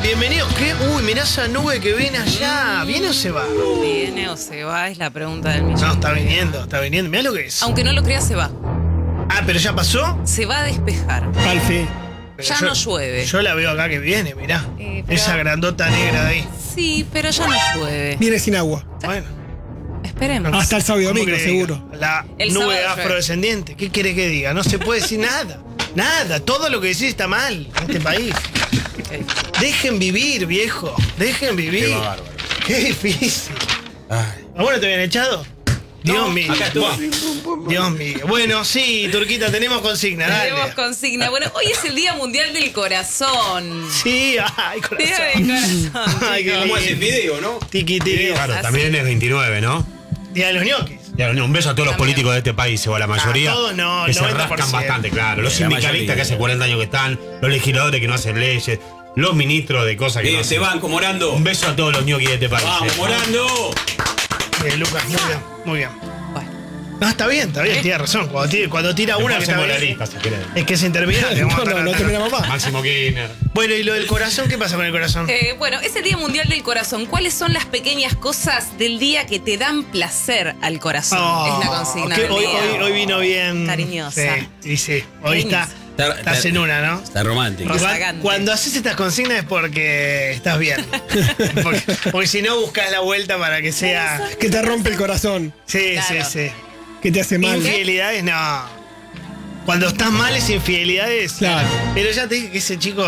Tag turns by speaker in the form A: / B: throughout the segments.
A: Bienvenido. ¿Qué? Uy, mirá esa nube que viene allá. ¿Viene o se va?
B: ¿Viene o se va? Es la pregunta del millón.
A: No, está viniendo. Mirá lo que es.
B: Aunque no lo creas, se va.
A: Ah, ¿pero ya pasó?
B: Se va a despejar.
C: Al fin.
A: Pero
B: Ya no llueve.
A: Yo la veo acá que viene, mirá.
B: Pero-
A: Esa grandota negra de ahí.
B: Sí, pero ya no llueve.
C: Viene sin agua.
A: Bueno.
B: Esperemos.
C: Hasta el sábado y
A: ¿Cómo
C: domingo,
A: que diga?
C: seguro.
A: La
B: El
A: nube
B: sábado llueve.
A: afrodescendiente. ¿Qué quiere que diga? No se puede decir nada. Nada. Todo lo que decís está mal en este país.
B: Ok.
A: Dejen vivir, viejo. Dejen vivir.
D: Qué bárbaro.
A: Qué difícil.
D: Ay.
A: ¿A vos no te habían echado? Dios mío.
D: acá estoy.
A: Dios mío. Bueno, sí, Turquita, tenemos consigna. Dale.
B: Tenemos consigna. Bueno, hoy es el Día Mundial del Corazón.
A: Sí, ay,
B: Día
A: corazón.
B: del corazón.
A: Ay, qué
B: chicos.
D: ¿Cómo es el
A: lindo.
D: video, no?
A: Tiki, tiki.
D: Claro,
B: Así.
D: también es 29, ¿no?
A: Día de los ñoquis.
D: Ya, un beso a todos los
B: También.
D: políticos de este país, o a la mayoría.
A: todos no,
D: que se
A: 90%.
D: rascan bastante, claro. Los
E: La
D: sindicalistas
E: mayoría.
D: que hace 40 años que están, los legisladores que no hacen leyes, los ministros de cosas que no
E: Se
D: hacen.
E: van con Morando.
D: Un beso a todos los ñoquis de este país.
E: Vamos, Morando.
A: Lucas, muy bien, muy bien.
B: Bueno,
A: No, está bien, tiene razón. Cuando tira una que está
D: hacemos la
A: bien,
D: lista, si querés.
A: es que es interminable. Vamos a
C: No,
A: estar-
C: no terminamos más.
D: Máximo Kirchner.
A: Bueno, y lo del corazón, ¿qué pasa con el corazón?
B: bueno, es el Día Mundial del Corazón. ¿Cuáles son las pequeñas cosas del día que te dan placer al corazón?
A: Oh,
B: es la consigna
A: que
B: del
A: hoy,
B: día.
A: hoy vino bien.
B: Cariñosa.
A: Sí, sí. Hoy
B: Cariñosa.
A: estás en una, ¿no?
E: Está romántico.
B: Rozagante.
A: Cuando haces estas consignas es porque estás bien. porque si no buscas la vuelta para que sea.
C: Que te rompe el corazón.
A: Sí,
B: Claro.
A: sí, sí.
C: Que te hace mal.
A: Infidelidades, no. Cuando estás mal es infidelidades.
C: Claro.
A: Pero ya te dije que ese chico.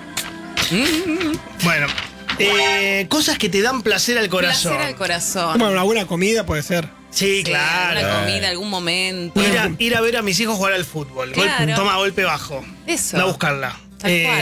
A: Bueno. Cosas que te dan placer al corazón.
B: Placer al corazón.
C: Bueno, una buena comida puede ser.
A: Sí,
B: Sí,
A: claro.
B: alguna comida, algún momento.
A: Ir a ver a mis hijos jugar al fútbol.
B: Claro.
A: Toma golpe bajo.
B: Eso.
A: No buscarla.
B: Tal cual.